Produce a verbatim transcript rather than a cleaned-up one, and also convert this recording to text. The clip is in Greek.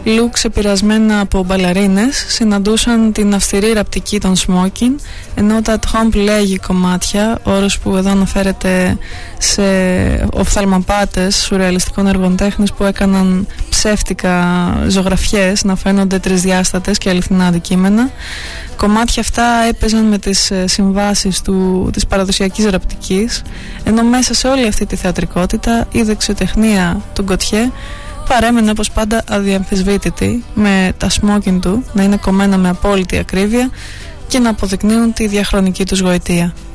Λουκ επηρεασμένα από μπαλαρίνες συναντούσαν την αυστηρή ραπτική των smoking, ενώ τα at home λέγει κομμάτια, όρος που εδώ αναφέρεται σε οφθαλμαπάτες σουρεαλιστικών εργοτέχνης που έκαναν ψεύτικα ζωγραφιές να φαίνονται τρισδιάστατες και αληθινά αντικείμενα. Κομμάτια αυτά έπαιζαν με τις συμβάσεις του, της παραδοσιακής ραπτικής, ενώ μέσα σε όλη αυτή τη θεατρικότητα η δεξιοτεχνία του Γκοτιέ παρέμενε όπως πάντα αδιαμφισβήτητη, με τα smoking του να είναι κομμένα με απόλυτη ακρίβεια και να αποδεικνύουν τη διαχρονική τους γοητεία.